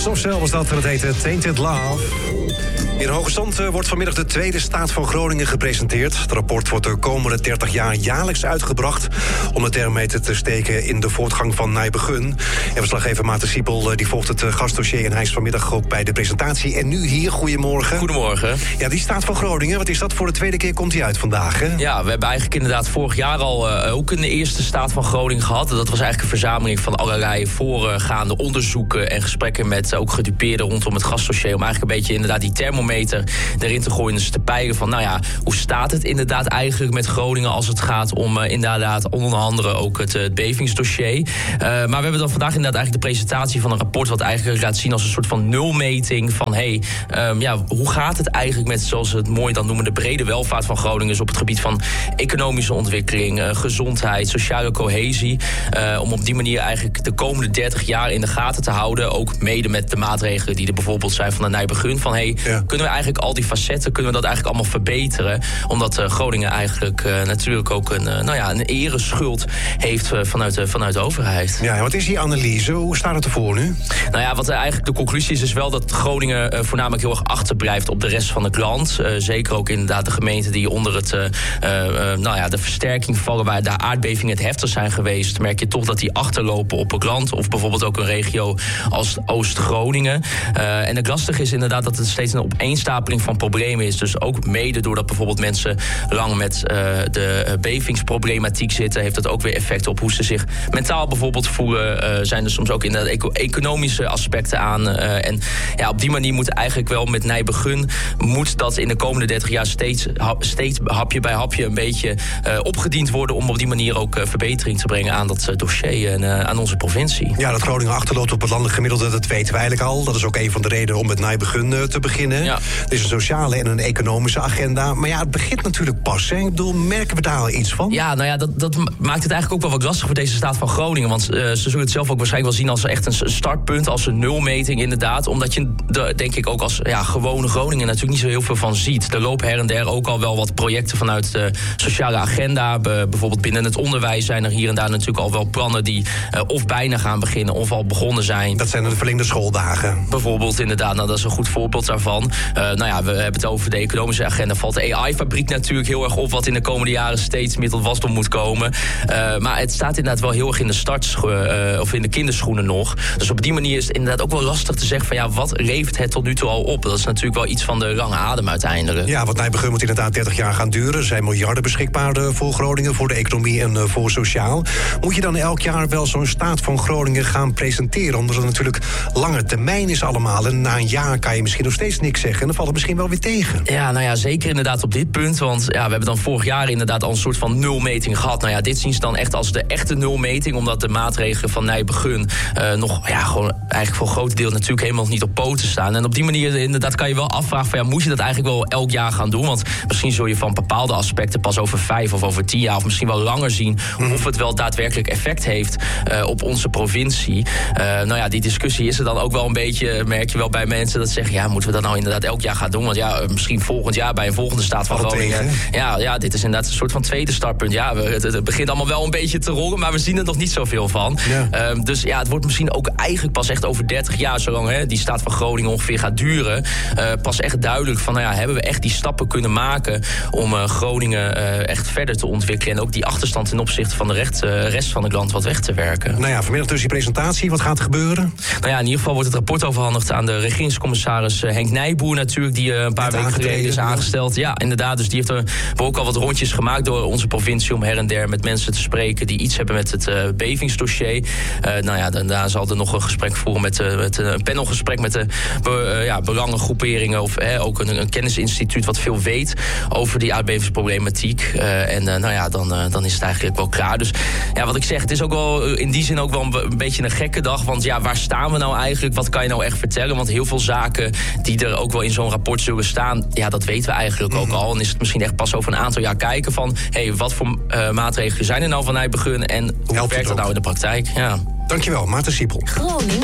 Softcell was dat en het heette Tainted Love. In Hoge Stand wordt vanmiddag de tweede staat van Groningen gepresenteerd. Het rapport wordt de komende 30 jaar jaarlijks uitgebracht om de thermometer te steken in de voortgang van Nijbegun. En verslaggever Maarten Siepel die volgt het gastdossier en hij is vanmiddag ook bij de presentatie. En nu hier, goedemorgen. Goedemorgen. Ja, die staat van Groningen, wat is dat? Voor de tweede keer komt die uit vandaag, hè? Ja, we hebben eigenlijk inderdaad vorig jaar al ook een eerste staat van Groningen gehad. Dat was eigenlijk een verzameling van allerlei voorgaande onderzoeken en gesprekken met ook gedupeerden rondom het gastdossier. Om eigenlijk een beetje inderdaad die thermometer erin te gooien, dus te peilen van, nou ja, hoe staat het inderdaad eigenlijk met Groningen als het gaat om inderdaad onder andere ook het bevingsdossier. Maar we hebben dan vandaag inderdaad eigenlijk de presentatie van een rapport wat eigenlijk laat zien als een soort van nulmeting van hoe gaat het eigenlijk met, zoals we het mooi dan noemen, de brede welvaart van Groningen, dus op het gebied van economische ontwikkeling, gezondheid, sociale cohesie, om op die manier eigenlijk de komende 30 jaar in de gaten te houden, ook mede met de maatregelen die er bijvoorbeeld zijn van de Nijbegun, van kunnen we eigenlijk al die facetten, kunnen we dat eigenlijk allemaal verbeteren, omdat Groningen eigenlijk natuurlijk ook een ereschuld heeft vanuit de overheid. Ja, wat is die analyse? Hoe staat het ervoor nu? Nou ja, wat eigenlijk de conclusie is wel dat Groningen voornamelijk heel erg achterblijft op de rest van het land. Zeker ook inderdaad de gemeenten die onder de versterking vallen, waar de aardbevingen het heftig zijn geweest, merk je toch dat die achterlopen op het land, of bijvoorbeeld ook een regio als Oost-Groningen. En het lastige is inderdaad dat het steeds een opeenstapeling van problemen is. Dus ook mede doordat bijvoorbeeld mensen lang met de bevingsproblematiek zitten, heeft dat ook weer effecten op hoe ze zich mentaal bijvoorbeeld voelen. Zijn er soms ook inderdaad economische aspecten aan. En ja, op die manier moet eigenlijk wel met Nijbegun, moet dat in de komende 30 jaar steeds hapje bij hapje een beetje opgediend worden, om op die manier ook verbetering te brengen aan dat dossier en aan onze provincie. Ja, dat Groningen achterloopt op het landelijk gemiddelde, dat weten we eigenlijk al. Dat is ook een van de redenen om met Nijbegun te beginnen. Ja. Er is een sociale en een economische agenda. Maar ja, het begint natuurlijk pas. Hè? Ik bedoel, merken we daar al iets van? Ja, nou ja, dat maakt het eigenlijk ook wel wat lastig voor deze staat van Groningen. Want ze zullen het zelf ook waarschijnlijk wel zien als echt een startpunt, als een nulmeting inderdaad. Omdat je, denk ik, ook als gewone Groningen natuurlijk niet zo heel veel van ziet. Er lopen her en der ook al wel wat projecten vanuit de sociale agenda. Bijvoorbeeld binnen het onderwijs zijn er hier en daar natuurlijk al wel plannen die of bijna gaan beginnen of al begonnen zijn. Dat zijn de verlengde schooldagen. Bijvoorbeeld inderdaad, nou, dat is een goed voorbeeld daarvan. We hebben het over de economische agenda. Valt de AI-fabriek natuurlijk heel erg op, wat in de komende jaren steeds meer tot wasdom moet komen. Maar het staat inderdaad wel heel erg in de of in de kinderschoenen nog. Dus op die manier is het inderdaad ook wel lastig te zeggen van wat levert het tot nu toe al op? Dat is natuurlijk wel iets van de lange adem uiteindelijk. Ja, wat Nijbegun moet inderdaad 30 jaar gaan duren. Er zijn miljarden beschikbaar voor Groningen, voor de economie en voor sociaal. Moet je dan elk jaar wel zo'n staat van Groningen gaan presenteren? Omdat het natuurlijk lange termijn is allemaal. En na een jaar kan je misschien nog steeds niks zeggen. En dan valt het misschien wel weer tegen. Ja, nou ja, zeker inderdaad op dit punt. Want we hebben dan vorig jaar inderdaad al een soort van nulmeting gehad. Nou ja, dit zien ze dan echt als de echte nulmeting. Omdat de maatregelen van Nijbegun gewoon eigenlijk voor een groot deel natuurlijk helemaal niet op poten staan. En op die manier inderdaad kan je wel afvragen van moet je dat eigenlijk wel elk jaar gaan doen? Want misschien zul je van bepaalde aspecten pas over 5 of over 10 jaar of misschien wel langer zien of het wel daadwerkelijk effect heeft op onze provincie. Die discussie is er dan ook wel een beetje, merk je wel bij mensen dat zeggen, moeten we dat nou inderdaad elk jaar gaan doen? Want misschien volgend jaar bij een volgende staat van Groningen. Ja, dit is inderdaad een soort van tweede startpunt. Ja, het begint allemaal wel een beetje te rollen, maar we zien er nog niet zoveel van. Ja. Dus het wordt misschien ook eigenlijk pas echt over 30 jaar, zolang die staat van Groningen ongeveer gaat duren, pas echt duidelijk van, hebben we echt die stappen kunnen maken om Groningen echt verder te ontwikkelen en ook die achterstand ten opzichte van de rest van het land wat weg te werken. Nou ja, vanmiddag dus die presentatie, wat gaat er gebeuren? Nou ja, in ieder geval wordt het rapport overhandigd aan de regeringscommissaris Henk Nijboer natuurlijk, die een paar weken geleden is aangesteld. Ja, inderdaad, dus die heeft ook al wat rondjes gemaakt door onze provincie om her en der met mensen te spreken die iets hebben met het bevingsdossier. Daarna zal er nog een gesprek voeren met een panelgesprek met de belangengroeperingen of ook een kennisinstituut wat veel weet over die aardbevingsproblematiek. Dan is het eigenlijk wel klaar. Dus wat ik zeg, het is ook wel in die zin ook wel een beetje een gekke dag, want waar staan we nou eigenlijk? Wat kan je nou echt vertellen? Want heel veel zaken die er ook wel in zo'n rapport zullen staan, dat weten we eigenlijk ook al. En is het misschien echt pas over een aantal jaar kijken van, wat voor maatregelen zijn er nou van Nijbegun en hoe werkt dat nou in de praktijk? Ja. Dankjewel, Maarten Siepel. Groningen